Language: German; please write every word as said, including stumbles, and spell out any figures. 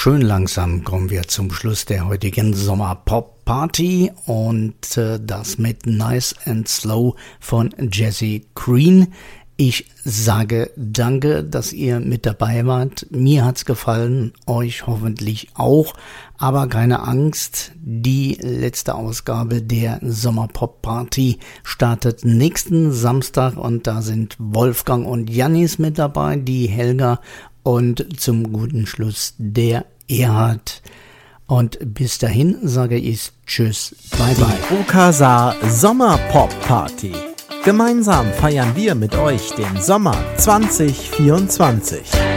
schön langsam kommen wir zum Schluss der heutigen Sommer-Pop-Party und äh, das mit Nice and Slow von Jesse Green. Ich sage danke, dass ihr mit dabei wart. Mir hat's gefallen, euch hoffentlich auch. Aber keine Angst, die letzte Ausgabe der Sommer-Pop-Party startet nächsten Samstag und da sind Wolfgang und Jannis mit dabei, die Helga und zum guten Schluss der Erhard. Und bis dahin sage ich Tschüss, bye bye. Die Okasa Sommer-Pop-Party. Gemeinsam feiern wir mit euch den Sommer zwanzig vierundzwanzig.